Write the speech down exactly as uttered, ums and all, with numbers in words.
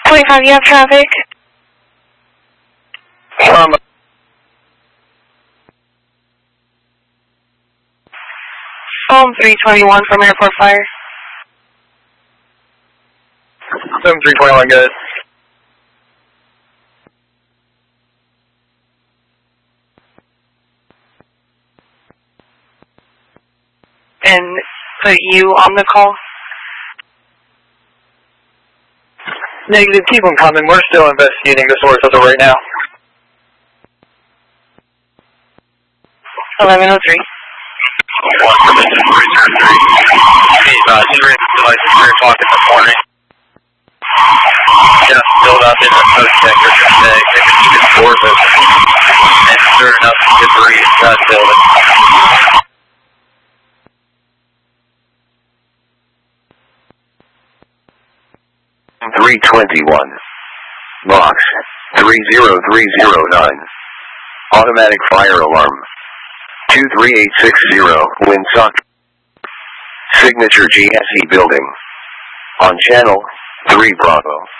twenty-five, you have traffic? Um, Home three twenty-one from Airport Fire. seven three twenty-one, good. And put you on the call? Negative, keep them coming. We're still investigating the source of it right now. eleven oh three. One permission, three zero three. Hey, uh, generating device at three o'clock in the morning. Just filled up in the post sector today. They can keep its doors open. And sure enough, debris is not building. three twenty-one. Box three zero three zero nine. Automatic fire alarm. two three eight six zero, Windsock. Signature G S E building. On channel three Bravo.